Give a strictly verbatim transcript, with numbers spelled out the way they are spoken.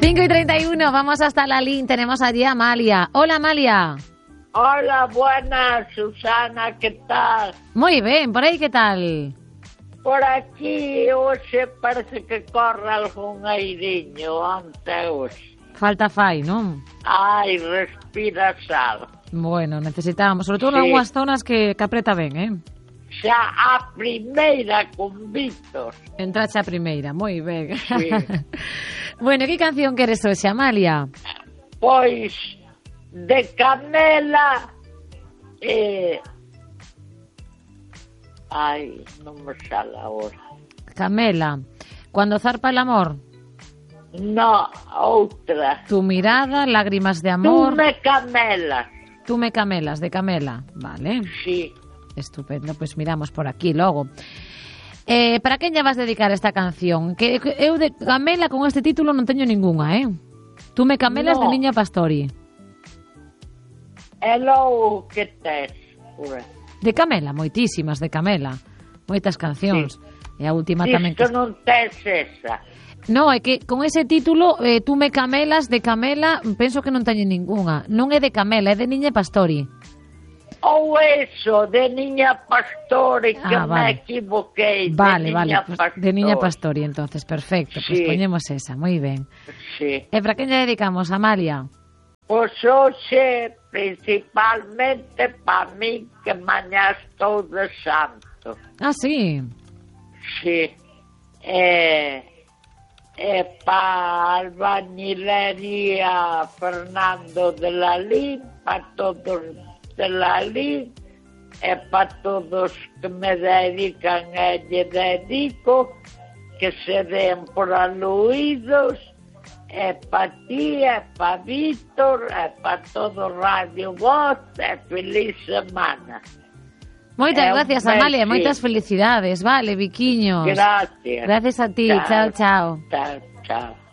cinco y treinta y uno, vamos hasta la línea. Tenemos allí a Amalia. Hola, Amalia. Hola, buenas, Susana, ¿qué tal? Muy bien, ¿por ahí qué tal? Por aquí hoxe parece que corre algún airiño ante hoxe. Falta fai, non? Ai, respira sal. Bueno, necesitábamos, sobre todo Sí. en algunhas zonas que, que apreta ben, eh? Xa a primeira con Víctor. Entrache a primeira, moi ben. Sí. Bueno, que canción queres hoxe, Amalia? Pois de Camela e... Ai, non me sale agora. Camela, Cuando zarpa el amor. No, outra. Tu mirada, Lágrimas de amor. Tú me camelas. Tú me camelas, de Camela. Vale. Sí. Estupendo, pues miramos por aquí logo. Eh, para quen lle vas dedicar esta canción? Que, que eu de Camela con este título non teño ningunha, eh? Tú me camelas, No. de Niña Pastori. E logo que tes, por aí? De Camela, moitísimas de Camela. Moitas cancións. Sí. E a última tamén Isto que... non tes esa. No, é que con ese título, eh, Tú me camelas, de Camela, penso que non teño ningunha. Non é de Camela, é de Niña Pastori. Ou eso, de Niña Pastori, que Ah, me vale. equivoquei. Vale, de vale, Niña pues, Pastori. de Niña Pastori, entonces, perfecto. Pues Sí. poñemos esa, moi ben. Sí. E para quen lle dedicamos, Amalia? Pois hoxe, principalmente pa mí, que mañá estou de santo. Ah, sí. Sí. E, e pa albañilería Fernando de la Lin, pa todos de la Lin, e pa todos que me dedican e lle dedico, que se den por aluídos, e pa ti, e pa Víctor, e pa todo Radio Voz, e feliz semana. Moitas É un gracias, Amalia, besito. moitas felicidades. Vale, Viquiños. Gracias. Gracias a ti. Chao, chao. Chao, chao.